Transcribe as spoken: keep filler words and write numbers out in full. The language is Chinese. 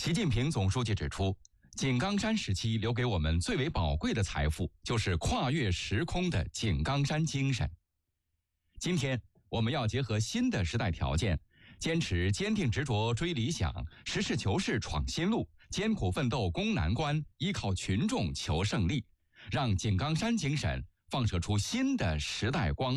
习近平总书记指出，井冈山时期留给我们最为宝贵的财富，就是跨越时空的井冈山精神。今天，我们要结合新的时代条件，坚持坚定执着追理想，实事求是闯新路，艰苦奋斗攻难关，依靠群众求胜利，让井冈山精神放射出新的时代光